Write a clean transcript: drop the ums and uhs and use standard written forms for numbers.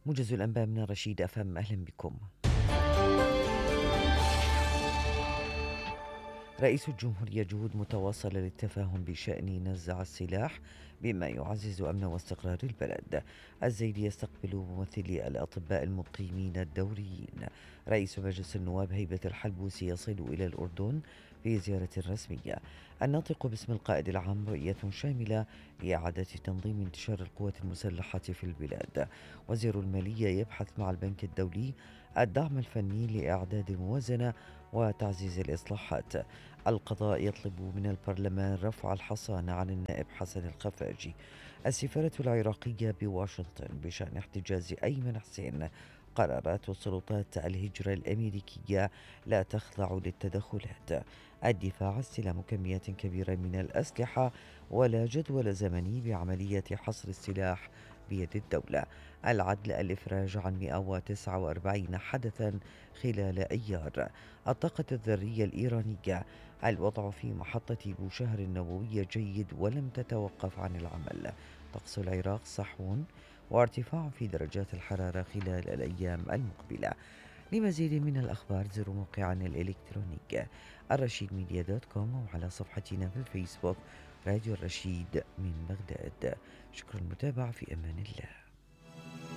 موجز الأنباء من الرشيد أفهم، أهلا بكم. رئيس الجمهورية جهود متواصلة للتفاهم بشأن نزع السلاح بما يعزز أمن واستقرار البلد. الزيدي يستقبل ممثلي الأطباء المقيمين الدوريين. رئيس مجلس النواب هيبة الحلبوسي يصل إلى الأردن في زيارة رسمية. الناطق باسم القائد العام رؤية شاملة لإعادة تنظيم انتشار القوات المسلحة في البلاد. وزير المالية يبحث مع البنك الدولي الدعم الفني لإعداد الموازنة وتعزيز الإصلاحات. القضاء يطلب من البرلمان رفع الحصانة عن النائب حسن الخفاجي. السفارة العراقية بواشنطن بشأن احتجاز أيمن حسين. قرارات سلطات الهجرة الأمريكية لا تخضع للتدخلات. الدفاع استلام كميات كبيرة من الأسلحة ولا جدول زمني بعملية حصر السلاح بيد الدولة. العدل الإفراج عن 149 حدثا خلال أيار. الطاقة الذرية الإيرانية. الوضع في محطة بوشهر النووية جيد ولم تتوقف عن العمل. طقس العراق صحو وارتفاع في درجات الحرارة خلال الأيام المقبلة. لمزيد من الأخبار زوروا موقعنا الإلكتروني الرشيد ميديا دوت كوم، وعلى صفحتنا في الفيسبوك راديو الرشيد من بغداد. شكرا المتابعة، في أمان الله.